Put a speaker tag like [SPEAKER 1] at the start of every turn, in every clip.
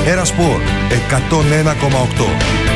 [SPEAKER 1] Ερασπορ 101,8.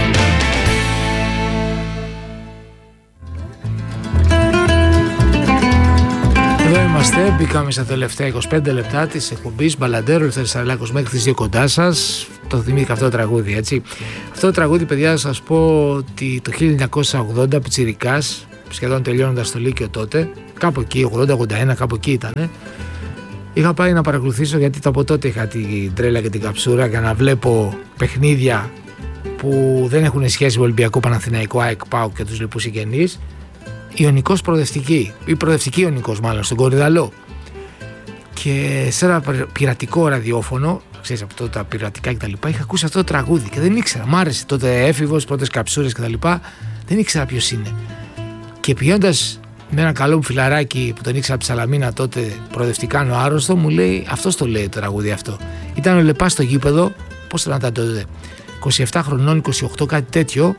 [SPEAKER 2] Εδώ είμαστε, μπήκαμε στα τελευταία 25 λεπτά της εκπομπής Μπαλαντέρο, Ελευθέρης Σαραλάκος μέχρι τις 2 κοντά σας. Το θυμήθηκα αυτό το τραγούδι, έτσι. Αυτό το τραγούδι, παιδιά, θα σας πω ότι το 1980, πιτσιρικάς, σχεδόν τελειώνοντας το Λύκειο τότε, κάπου εκεί, 80-81, κάπου εκεί ήτανε, είχα πάει να παρακολουθήσω, γιατί από τότε είχα την τρέλα και την καψούρα για να βλέπω παιχνίδια που δεν έχουν σχέση με Ολυμπιακό, Παναθηναϊκό, ΑΕΚ, ΠΑΟΚ και τους λοιπούς συγγενείς. Ιωνικός Προοδευτική, ή Προοδευτική Ιωνικός μάλλον, στον Κορυδαλό. Και σε ένα πειρατικό ραδιόφωνο, ξέρεις από τότε τα πειρατικά κτλ., είχα ακούσει αυτό το τραγούδι και δεν ήξερα. Μ' άρεσε τότε έφηβος, πρώτες καψούρες κτλ. Δεν ήξερα ποιος είναι. Και πηγαίνοντας με ένα καλό μου φιλαράκι που τον ήξερα από τη Σαλαμίνα τότε, προοδευτικά ο άρρωστο, μου λέει, αυτός το λέει το τραγούδι αυτό. Ήταν ο Λεπάς στο γήπεδο, πώς το να τα τότε, 27 χρονών, 28, κάτι τέτοιο.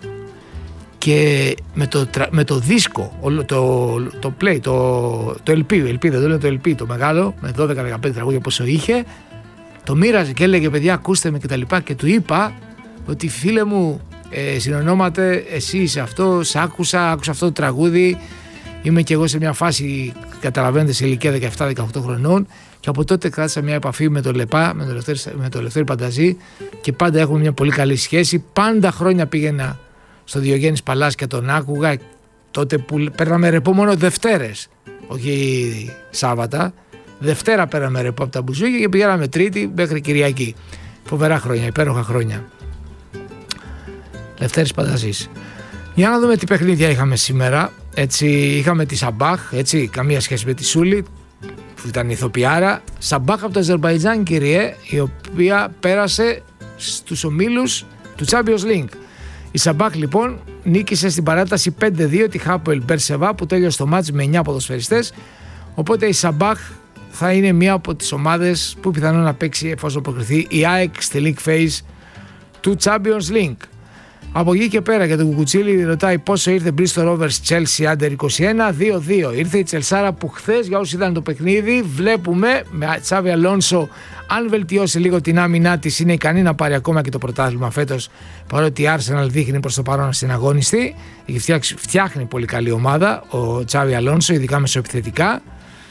[SPEAKER 2] Και με το δίσκο, το play, το LP, δεν το λέω το LP, το μεγάλο, με 12-15 τραγούδια πόσο είχε, το μοίραζε και έλεγε, παιδιά, ακούστε με κτλ. Και του είπα ότι, φίλε μου, συνονόματε, εσύ είσαι αυτό, άκουσα αυτό το τραγούδι, είμαι και εγώ σε μια φάση, καταλαβαίνετε, σε ηλικία 17-18 χρονών, και από τότε κράτησα μια επαφή με τον Λεπά, με τον Ελευθέρη Πανταζή, και πάντα έχουμε μια πολύ καλή σχέση. Πάντα χρόνια πήγαινα στο Διογέννης Παλάς και τον άκουγα, τότε που παίρναμε ρεπό μόνο Δευτέρες, όχι Σάββατα. Δευτέρα παίρναμε ρεπό από τα μπουζούκια και πηγαίναμε Τρίτη μέχρι Κυριακή. Φοβερά χρόνια, υπέροχα χρόνια. Ελευθέρης Πανταζής. Για να δούμε τι παιχνίδια είχαμε σήμερα. Έτσι, είχαμε τη Σαμπάχ, έτσι, καμία σχέση με τη Σούλη, που ήταν ηθοποιάρα. Σαμπάχ από το Αζερμπαϊτζάν, κυριέ, η οποία πέρασε στους ομίλους του Champions League. Η Σαμπάχ λοιπόν νίκησε στην παράταση 5-2 τη Χάποελ Μπερσεβά, που τέλειωσε το μάτς με 9 ποδοσφαιριστές. Οπότε η Σαμπάχ θα είναι μία από τις ομάδες που πιθανόν να παίξει, εφόσον προκριθεί η ΑΕΚ στη League Phase του Champions League. Από εκεί και πέρα, για τον Κουκουτσίλη ρωτάει πόσο ήρθε Bristol Rovers Chelsea Under 21, 2-2. Ήρθε η Τσελσάρα που χθες, για όσοι είδαν το παιχνίδι, βλέπουμε με Τσάβι Αλόνσο, αν βελτιώσει λίγο την άμυνά της, είναι ικανή να πάρει ακόμα και το πρωτάθλημα φέτος, παρότι η Arsenal δείχνει προς το παρόν ασυναγώνιστη. Φτιάχνει πολύ καλή ομάδα ο Τσάβι Αλόνσο, ειδικά μεσοεπιθετικά.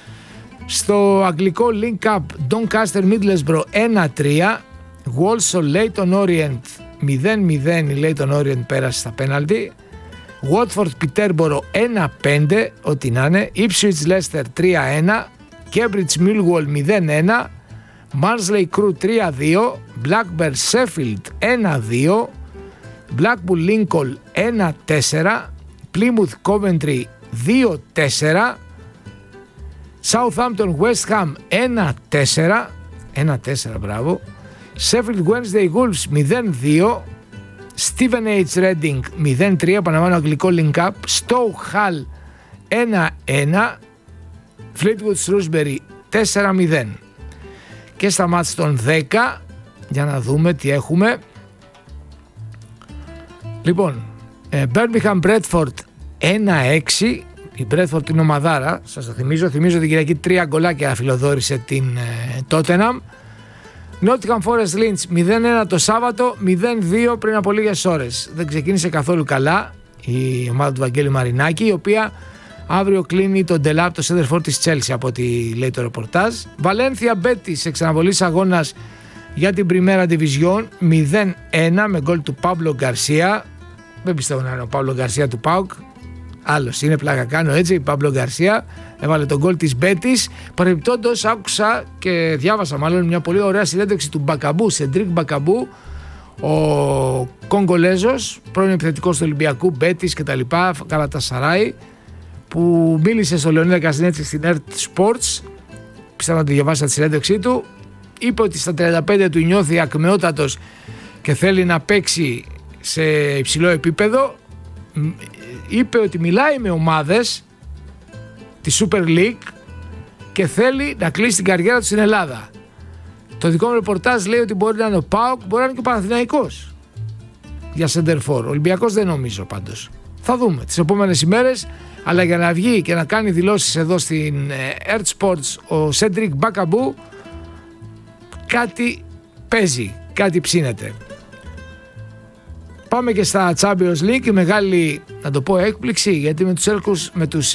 [SPEAKER 2] Στο αγγλικό Link Up, Doncaster Middlesbrough 1-3, Walsall Leyton Orient 0-0, η Leyton Orient πέρασε στα πέναλτι. Watford Peterborough 1-5, ό,τι να είναι. Ipswich Leicester 3-1, Cambridge Millwall 0-1, Barnsley Crew 3-2, Blackburn Sheffield 1-2, Blackpool Lincoln 1-4, Plymouth Coventry 2-4, Southampton West Ham 1-4, 1-4, μπράβο. Sheffield Wednesday Wolves 0-2, Stevenage Reading 0-3, επαναλαμβάνω αγγλικό link up, Stoke Hull 1-1, Fleetwood Shrewsbury 4-0. Και στα μάτς των 10, για να δούμε τι έχουμε. Λοιπόν, Birmingham Bradford 1-6, η Bradford είναι ομαδάρα, σας το θυμίζω την Κυριακή 3 γκολάκια φιλοδόρησε την Tottenham. Nottingham Forest Lynch 0-1 το Σάββατο, 0-2 πριν από λίγες ώρες. Δεν ξεκίνησε καθόλου καλά η ομάδα του Βαγγέλη Μαρινάκη, η οποία αύριο κλείνει τον Delap, το center for της Chelsea, από ό,τι λέει το ρεπορτάζ. Valencia Betis, εξαναβολής αγώνας για την Primera Division 0-1 με γκολ του Παύλο Γκαρσία. Δεν πιστεύω να είναι ο Παύλο Γκαρσία του ΠΑΟΚ. Άλλος είναι, πλάκα κάνω έτσι. Παύλο Γκαρσία έβαλε τον γκολ της Μπέτης. Παρεμπιπτόντως, άκουσα και διάβασα μάλλον μια πολύ ωραία συνέντευξη του Μπακαμπού, Σεντρίκ Μπακαμπού, ο Κογκολέζος, πρώην επιθετικός του Ολυμπιακού, Μπέτης κτλ. Καλατασαράι, που μίλησε στο Λεωνίδα Καζινέτση στην Earth Sports. Πιστεύω να τη διαβάσατε τη συνέντευξή του. Είπε ότι στα 35 του νιώθει ακμεότατος και θέλει να παίξει σε υψηλό επίπεδο. Είπε ότι μιλάει με ομάδες τη Super League και θέλει να κλείσει την καριέρα του στην Ελλάδα. Το δικό μου ρεπορτάζ λέει ότι μπορεί να είναι ο ΠΑΟΚ, μπορεί να είναι και ο Παναθηναϊκός για center for. Ο Ολυμπιακός δεν νομίζω πάντως. Θα δούμε τις επόμενες ημέρες, αλλά για να βγει και να κάνει δηλώσεις εδώ στην Earth Sports ο Σέντρικ Μπακαμπού, κάτι παίζει. κάτι ψήνεται. Πάμε και στα Champions League, η μεγάλη, να το πω, έκπληξη, γιατί με τους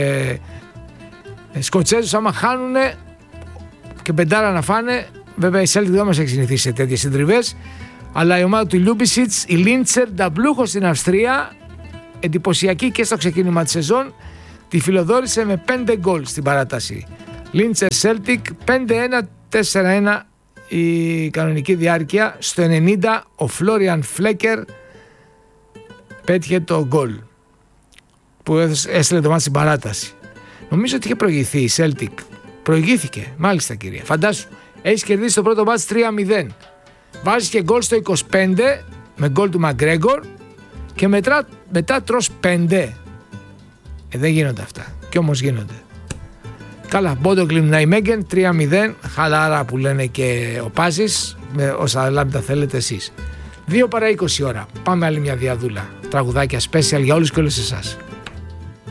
[SPEAKER 2] Σκοτσέζους άμα χάνουνε και πεντάρα να φάνε, βέβαια η Celtic δεν μας έχει συνηθίσει σε τέτοιες συντριβές, αλλά η ομάδα του Λιούμπισιτς, η Λίντσερ, νταμπλούχο στην Αυστρία, εντυπωσιακή και στο ξεκίνημα της σεζόν, τη φιλοδόρησε με 5 γκολ στην παράταση. Λίντσερ Celtic 5-1, 4-1 η κανονική διάρκεια. Στο 90 ο Φλόριαν Φλέκερ πέτυχε το γκολ που έστειλε το μάτι στην παράταση. Νομίζω ότι είχε προηγηθεί η Celtic. Προηγήθηκε, μάλιστα κυρία. Φαντάσου, έχεις κερδίσει το πρώτο μάτι 3-0. Βάζεις και γκολ στο 25 με γκολ του Μαγκρέγκορ και μετά τρως 5. Δεν γίνονται αυτά. Κι όμως γίνονται. Καλά, Μπόντογκλιμ Ναϊμέγγεν 3-0. Χαλάρα που λένε και ο Πάζης. Με όσα λάμπτα θέλετε εσείς. 2 παρά 20 ώρα. Πάμε άλλη μια διαδούλα. Τραγουδάκια special για όλους και όλες εσάς.